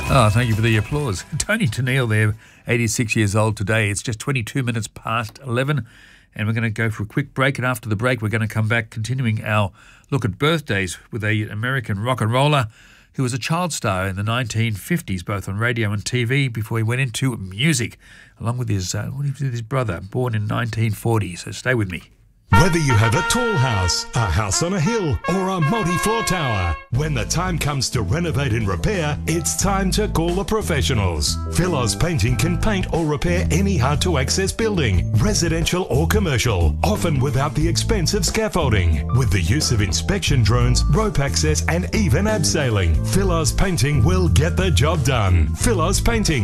Oh, thank you for the applause. Tony Tennille there, 86 years old today. It's just 22 minutes past 11, and we're going to go for a quick break. And after the break, we're going to come back, continuing our look at birthdays with an American rock and roller who was a child star in the 1950s, both on radio and TV, before he went into music, along with his brother, born in 1940. So stay with me. Whether you have a tall house, a house on a hill, or a multi-floor tower, when the time comes to renovate and repair, it's time to call the professionals. Philos Painting can paint or repair any hard-to-access building, residential or commercial, often without the expense of scaffolding. With the use of inspection drones, rope access, and even abseiling, Philos Painting will get the job done. Philos Painting,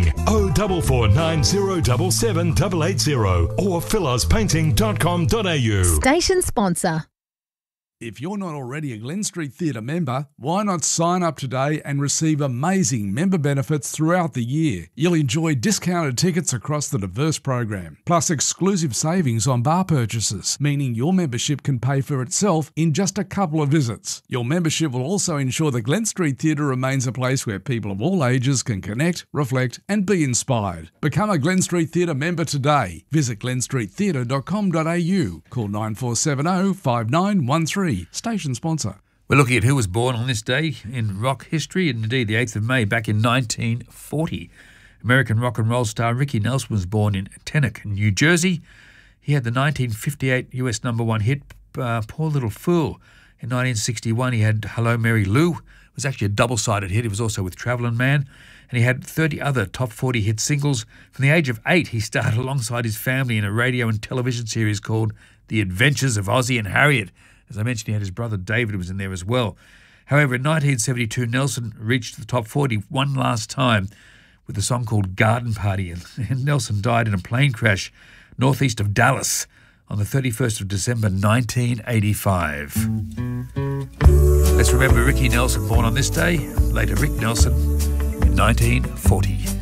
0449 077 or philospainting.com.au. Station sponsor. If you're not already a Glen Street Theatre member, why not sign up today and receive amazing member benefits throughout the year? You'll enjoy discounted tickets across the diverse program, plus exclusive savings on bar purchases, meaning your membership can pay for itself in just a couple of visits. Your membership will also ensure the Glen Street Theatre remains a place where people of all ages can connect, reflect and be inspired. Become a Glen Street Theatre member today. Visit glenstreettheatre.com.au. Call 9470 5913. Station sponsor. We're looking at who was born on this day in rock history, and indeed the 8th of May back in 1940. American rock and roll star Ricky Nelson was born in Teaneck, New Jersey. He had the 1958 US #1 hit, Poor Little Fool. In 1961 he had Hello Mary Lou. It was actually a double-sided hit. It was also with Travelin' Man. And he had 30 other top 40 hit singles. From the age of 8, he starred alongside his family in a radio and television series called The Adventures of Ozzie and Harriet. As I mentioned, he had his brother David who was in there as well. However, in 1972, Nelson reached the top 40 one last time with a song called Garden Party. And Nelson died in a plane crash northeast of Dallas on the 31st of December, 1985. Let's remember Ricky Nelson, born on this day, later Rick Nelson, in 1940.